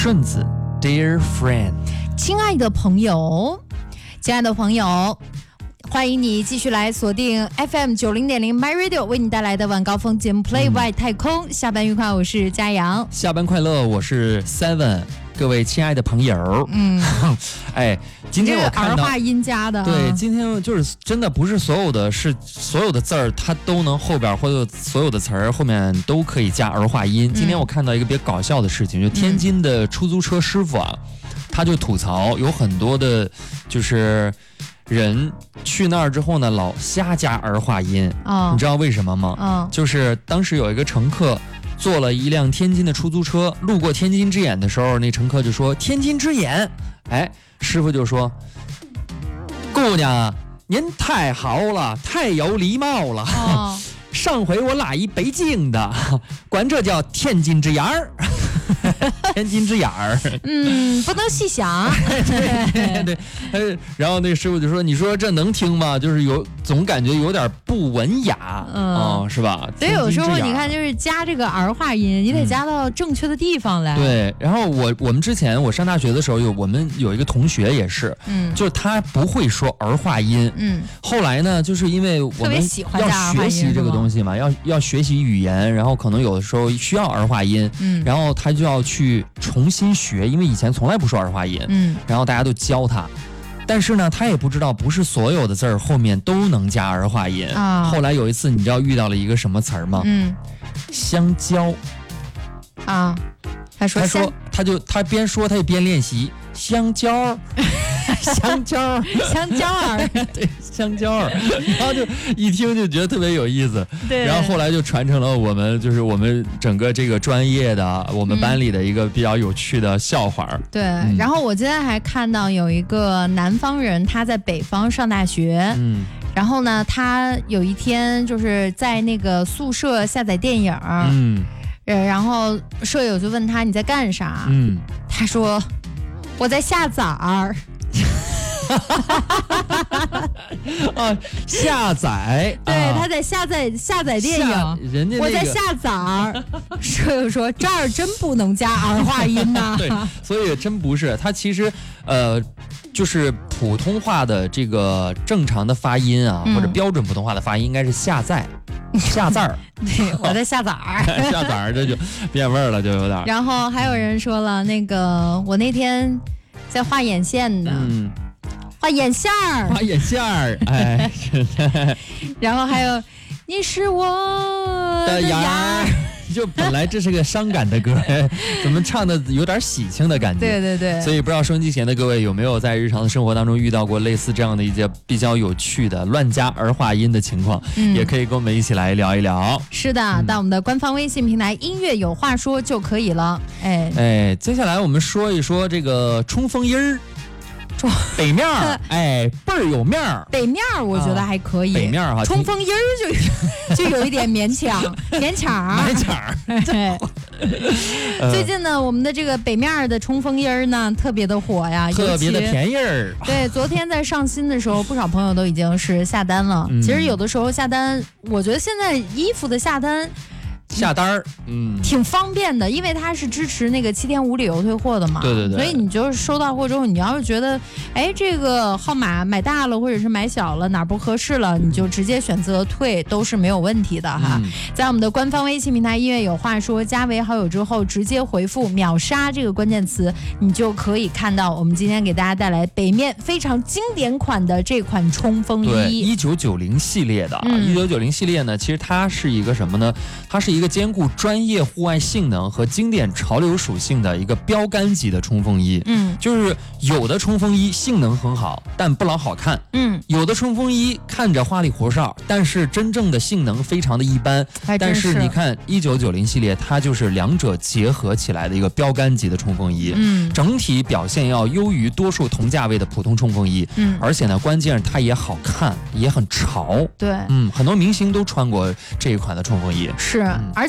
顺子 Dear Friend。 亲爱的朋友，欢迎你继续来锁定 FM 90.0 My Radio 为你带来的晚高峰节目 Play 外太空。下班愉快，我是嘉阳。 下班快乐，我是 Seven。各位亲爱的朋友，哎，今天我看到儿化音加的， 对，今天就是真的不是所有的字儿，它都能后边或者所有的词儿后面都可以加儿化音。今天我看到一个比较搞笑的事情，就天津的出租车师傅啊，他就吐槽有很多的，就是人去那儿之后呢，老瞎加儿化音，你知道为什么吗？就是当时有一个乘客坐了一辆天津的出租车，路过天津之眼的时候，那乘客就说天津之眼，哎，师傅就说姑娘您太好了，太有礼貌了，上回我拉一北京的，管这叫天津之眼儿。天津之眼儿， 不能细想。 对，然后那个师傅就说：“你说这能听吗？就是总感觉有点不文雅，是吧？” 所以有时候你看，就是加这个儿化音，你得加到正确的地方来。 对，然后我们之前我上大学的时候，我们有一个同学也是，就是他不会说儿化音，后来呢，就是因为我们要学习这个东西嘛，要学习语言，然后可能有的时候需要儿化音，然后他就要去重新学，因为以前从来不说儿化音，然后大家都教他，但是呢，他也不知道不是所有的字儿后面都能加儿化音。后来有一次，你知道遇到了一个什么词儿吗？香蕉。他边说他就边练习香蕉。香蕉儿，对，香蕉儿，然后就一听就觉得特别有意思，对，然后后来就传承了我们整个这个专业的我们班里的一个比较有趣的笑话。 对，然后我今天还看到有一个南方人，他在北方上大学，然后呢，他有一天就是在那个宿舍下载电影，然后舍友就问他你在干啥？他说我在下载儿。 下载， 对，他在下载电影， 人家、 我在下载儿。舍友说这儿真不能加儿化音呐。 对，所以真不是，他其实就是普通话的这个正常的发音啊，或者标准普通话的发音应该是下载儿。 对，我在下载儿。 下载儿这就变味儿了，就有点。 然后还有人说了，那个我那天在画眼线的。画眼线儿，哎，然后还有，你是我的眼儿， 就本来这是个伤感的歌，怎么唱的有点喜庆的感觉？ 对。 所以不知道收音机前的各位有没有在日常的生活当中遇到过类似这样的一些比较有趣的乱加儿化音的情况，也可以跟我们一起来聊一聊。 是的，到我们的官方微信平台音乐有话说就可以了。 哎，接下来我们说一说这个冲锋音儿。北面儿，哎，倍儿有面儿。 北面儿我觉得还可以。 北面儿哈， 冲锋音儿就有一点勉强。对。最近呢，我们的这个北面儿的冲锋音儿呢，特别的火呀， 特别的便宜儿。 对，昨天在上新的时候，不少朋友都已经是下单了。其实有的时候下单，我觉得现在衣服的下单儿，挺方便的，因为它是支持那个7天无理由退货的嘛。 对。 所以你就是收到货之后，你要是觉得，哎，这个号码买大了或者是买小了，哪不合适了，你就直接选择退，都是没有问题的哈。在我们的官方微信平台音乐有话说，加为好友之后，直接回复秒杀这个关键词，你就可以看到我们今天给大家带来北面非常经典款的这款冲锋衣。 对，1990系列的。1990系列呢，其实它是一个什么呢？它是一个兼顾专业户外性能和经典潮流属性的一个标杆级的冲锋衣。就是有的冲锋衣性能很好，但不老好看。有的冲锋衣看着花里胡哨，但是真正的性能非常的一般。但是你看1990系列，它就是两者结合起来的一个标杆级的冲锋衣。整体表现要优于多数同价位的普通冲锋衣。而且呢，关键它也好看，也很潮。 对， 很多明星都穿过这一款的冲锋衣。 是，